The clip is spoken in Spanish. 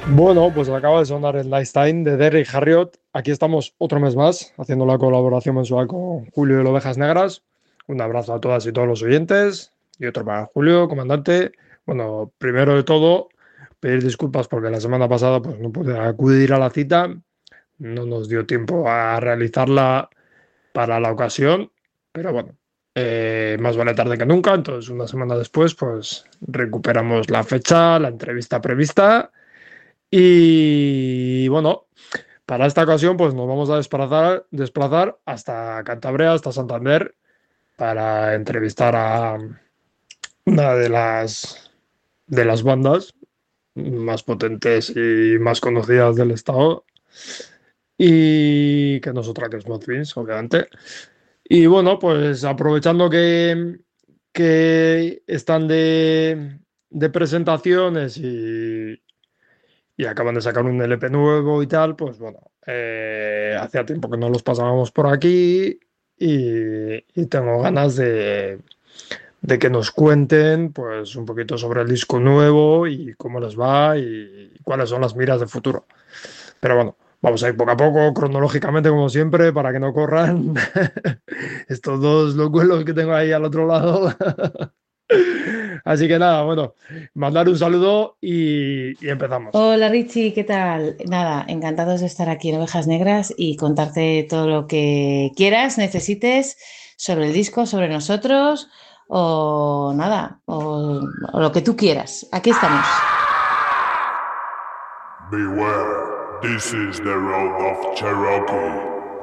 Bueno, pues acaba de sonar el Nice Time de Derrick Harriott. Aquí estamos otro mes más, haciendo la colaboración mensual con Julio de las Ovejas Negras. Un abrazo a todas y todos los oyentes. Y otro para Julio, comandante. Bueno, primero de todo, pedir disculpas porque la semana pasada pues, no pude acudir a la cita. No nos dio tiempo a realizarla para la ocasión. Pero bueno, más vale tarde que nunca. Entonces, una semana después, pues recuperamos la fecha, la entrevista prevista. Y bueno, para esta ocasión, pues nos vamos a desplazar hasta Cantabria, hasta Santander, para entrevistar a una de las bandas más potentes y más conocidas del estado. Y que no es otra que Smooth Beans, obviamente. Y bueno, pues aprovechando que están de presentaciones y acaban de sacar un LP nuevo y tal, pues bueno, hacía tiempo que no los pasábamos por aquí y tengo ganas de que nos cuenten pues un poquito sobre el disco nuevo y cómo les va y cuáles son las miras de futuro. Pero bueno, vamos a ir poco a poco, cronológicamente como siempre, para que no corran estos dos locuelos que tengo ahí al otro lado. Así que nada, bueno, mandar un saludo y empezamos. Hola Richie, ¿qué tal? Nada, encantados de estar aquí en Ovejas Negras y contarte todo lo que quieras, necesites sobre el disco, sobre nosotros o nada, o lo que tú quieras. Aquí estamos. Beware, this is the road of Cherokee.